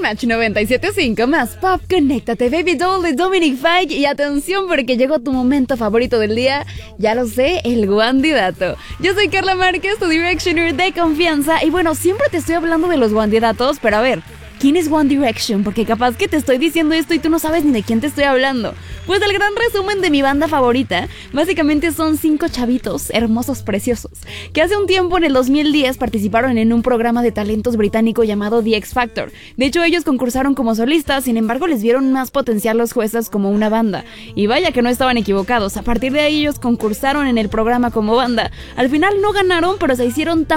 Match 97.5 más Pop. Conéctate, Baby Doll de Dominic Fike. Y atención porque llegó tu momento favorito del día. Ya lo sé, el Guandidato. Yo soy Carla Márquez, tu Directioner de confianza. Y bueno, siempre te estoy hablando de los Guandidatos, pero a ver, ¿quién es One Direction? Porque capaz que te estoy diciendo esto y tú no sabes ni de quién te estoy hablando. Pues el gran resumen de mi banda favorita, básicamente son 5 chavitos hermosos, preciosos, que hace un tiempo en el 2010 participaron en un programa de talentos británico llamado The X Factor. De hecho, ellos concursaron como solistas, sin embargo les vieron más potencial los jueces como una banda. Y vaya que no estaban equivocados, a partir de ahí ellos concursaron en el programa como banda. Al final no ganaron, pero se hicieron tan